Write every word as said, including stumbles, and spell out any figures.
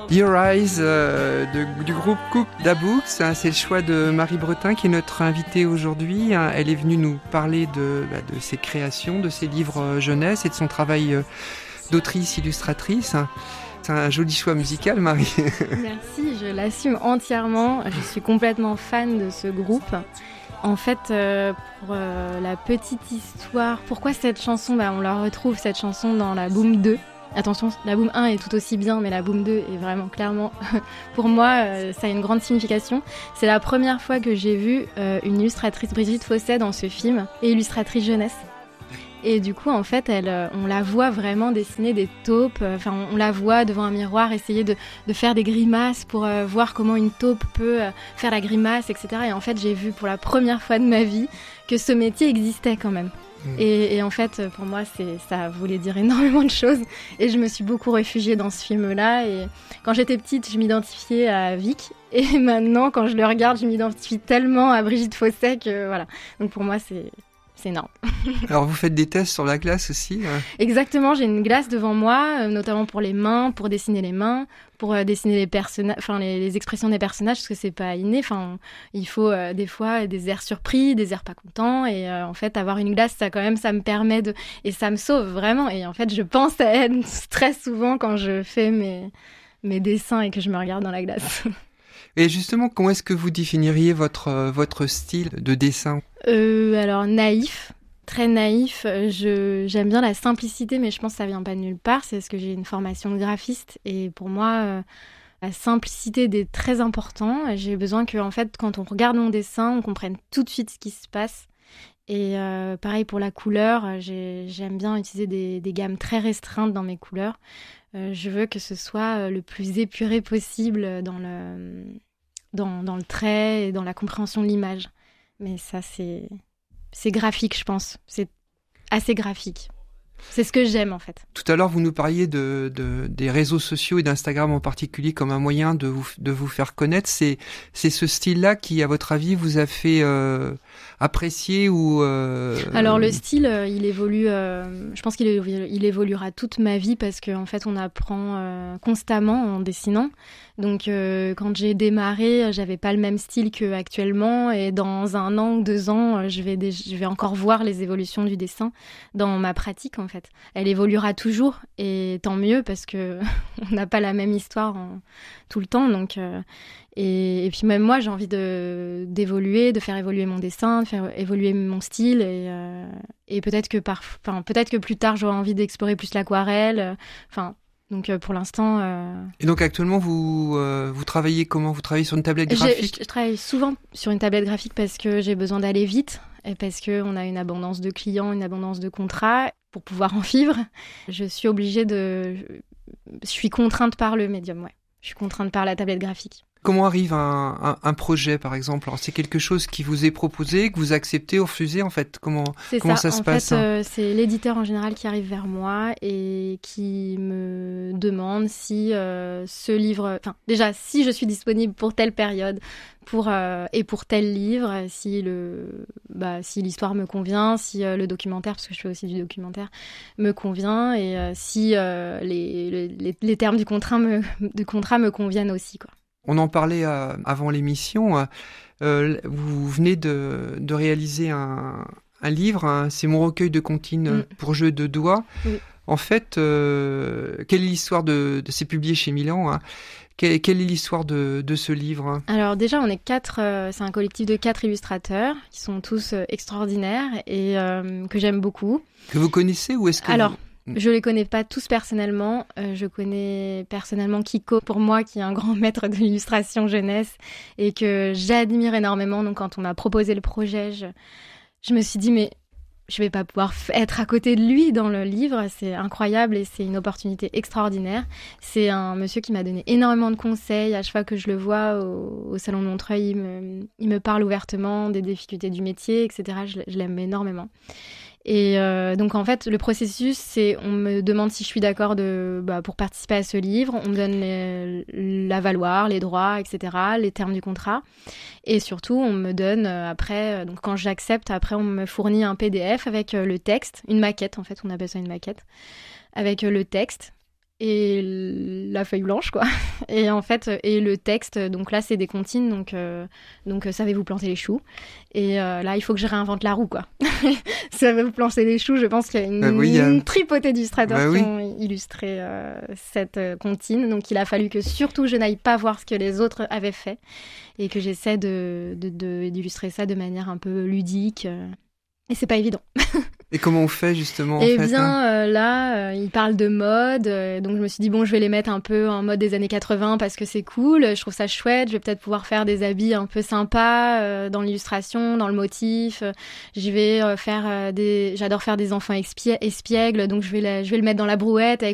Your Eyes euh, de, du groupe Cook Da Books, hein, c'est le choix de Marie Bretin qui est notre invitée aujourd'hui. Hein, elle est venue nous parler de, bah, de ses créations, de ses livres euh, jeunesse et de son travail euh, d'autrice illustratrice. C'est un joli choix musical, Marie. Merci, je l'assume entièrement. Je suis complètement fan de ce groupe. En fait, euh, pour euh, la petite histoire, pourquoi cette chanson, bah, on la retrouve cette chanson dans la Boom deux. Attention, la Boom un est tout aussi bien, mais la Boom deux est vraiment clairement, pour moi, euh, ça a une grande signification. C'est la première fois que j'ai vu euh, une illustratrice, Brigitte Fosset, dans ce film, et illustratrice jeunesse. Et du coup, en fait, elle, euh, on la voit vraiment dessiner des taupes, enfin, euh, on, on la voit devant un miroir essayer de, de faire des grimaces pour euh, voir comment une taupe peut euh, faire la grimace, et cetera. Et en fait, j'ai vu pour la première fois de ma vie que ce métier existait quand même. Et, et en fait, pour moi, c'est, ça voulait dire énormément de choses. Et je me suis beaucoup réfugiée dans ce film-là. Et quand j'étais petite, je m'identifiais à Vic. Et maintenant, quand je le regarde, je m'identifie tellement à Brigitte Fosset que voilà. Donc pour moi, c'est... C'est énorme. Alors, vous faites des tests sur la glace aussi hein? Exactement, j'ai une glace devant moi, euh, notamment pour les mains, pour dessiner les mains, pour euh, dessiner les, personna- enfin, les, les expressions des personnages, parce que c'est pas inné. Enfin, il faut euh, des fois des airs surpris, des airs pas contents. Et euh, en fait, avoir une glace, ça quand même, ça me permet de... Et ça me sauve vraiment. Et en fait, je pense à elle très souvent quand je fais mes, mes dessins et que je me regarde dans la glace. Et justement, comment est-ce que vous définiriez votre, euh, votre style de dessin ? euh, Alors, naïf, très naïf. Je, j'aime bien la simplicité, mais je pense que ça vient pas de nulle part. C'est parce que j'ai une formation de graphiste. Et pour moi, euh, la simplicité est très important. J'ai besoin que, en fait, quand on regarde mon dessin, on comprenne tout de suite ce qui se passe. Et euh, pareil pour la couleur, j'ai, j'aime bien utiliser des, des gammes très restreintes dans mes couleurs. Euh, je veux que ce soit le plus épuré possible dans le, dans, dans le trait et dans la compréhension de l'image. Mais ça, c'est, c'est graphique, je pense. C'est assez graphique. C'est ce que j'aime, en fait. Tout à l'heure, vous nous parliez de, de, des réseaux sociaux et d'Instagram en particulier comme un moyen de vous, de vous faire connaître. C'est, c'est ce style-là qui, à votre avis, vous a fait euh, apprécier ou... Euh... Alors, le style, euh, il évolue... Euh, je pense qu'il évolue, il évoluera toute ma vie parce qu'en fait, on apprend euh, constamment en dessinant. Donc, euh, quand j'ai démarré, j'avais pas le même style qu'actuellement. Et dans un an ou deux ans, je vais, dé- je vais encore voir les évolutions du dessin dans ma pratique, en fait. Elle évoluera toujours. Et tant mieux parce que on n'a pas la même histoire en, tout le temps. Donc, euh, et, et puis même moi, j'ai envie de, d'évoluer, de faire évoluer mon dessin, de faire évoluer mon style. Et, euh, et peut-être, que par, enfin, peut-être que plus tard, j'aurai envie d'explorer plus l'aquarelle. Enfin... Donc euh, pour l'instant... Euh... Et donc actuellement, vous, euh, vous travaillez comment ? Vous travaillez sur une tablette graphique ? Je, je travaille souvent sur une tablette graphique parce que j'ai besoin d'aller vite et parce qu'on a une abondance de clients, une abondance de contrats. Pour pouvoir en vivre, je suis obligée de... Je suis contrainte par le médium, ouais. Je suis contrainte par la tablette graphique. Comment arrive un, un, un projet, par exemple ? Alors, c'est quelque chose qui vous est proposé, que vous acceptez ou refusez, en fait ? Comment, c'est comment ça, ça se en passe fait, euh, c'est l'éditeur en général qui arrive vers moi et qui me demande si euh, ce livre... Enfin, déjà, si je suis disponible pour telle période pour, euh, et pour tel livre, si, le, bah, si l'histoire me convient, si euh, le documentaire, parce que je fais aussi du documentaire, me convient et euh, si euh, les, les, les termes du contrat me, du contrat me conviennent aussi, quoi. On en parlait euh, avant l'émission. Euh, vous venez de, de réaliser un, un livre, hein, c'est mon recueil de comptines mm. pour jeu de doigts. Oui. En fait, euh, quelle est l'histoire de, de c'est publié chez Milan, hein, quelle, quelle est l'histoire de, de ce livre hein Alors déjà, on est quatre. Euh, c'est un collectif de quatre illustrateurs qui sont tous euh, extraordinaires et euh, que j'aime beaucoup. Que vous connaissez ou est-ce que Alors. vous... Je les connais pas tous personnellement. Euh, je connais personnellement Kiko, pour moi, qui est un grand maître de l'illustration jeunesse et que j'admire énormément. Donc, quand on m'a proposé le projet, je, je me suis dit, mais je vais pas pouvoir être à côté de lui dans le livre. C'est incroyable et c'est une opportunité extraordinaire. C'est un monsieur qui m'a donné énormément de conseils. À chaque fois que je le vois au, au Salon de Montreuil, il me, il me parle ouvertement des difficultés du métier, et cetera. Je, je l'aime énormément. Et euh, donc en fait le processus c'est on me demande si je suis d'accord de bah, pour participer à ce livre, on me donne les, l'avaloir, les droits, et cetera, les termes du contrat et surtout on me donne euh, après donc quand j'accepte après on me fournit un P D F avec euh, le texte, une maquette en fait on appelle ça une maquette avec euh, le texte et la feuille blanche, quoi. Et en fait, et le texte, donc là, c'est des comptines, donc, euh, donc euh, savez-vous planter les choux. Et euh, là, il faut que je réinvente la roue, quoi. Savez-vous planter les choux, je pense qu'il y a une, bah oui, une euh... tripotée d'illustrateurs bah qui oui. ont illustré euh, cette euh, comptine. Donc il a fallu que surtout je n'aille pas voir ce que les autres avaient fait et que j'essaie de, de, de, d'illustrer ça de manière un peu ludique. Et c'est pas évident. Et comment on fait justement en Eh fait, bien, hein euh, là, euh, il parle de mode, euh, donc je me suis dit bon, je vais les mettre un peu en mode des années quatre-vingts parce que c'est cool, je trouve ça chouette, je vais peut-être pouvoir faire des habits un peu sympas euh, dans l'illustration, dans le motif. Euh, je vais euh, faire euh, des, j'adore faire des enfants expie- espiègles, donc je vais, la... je vais le mettre dans la brouette avec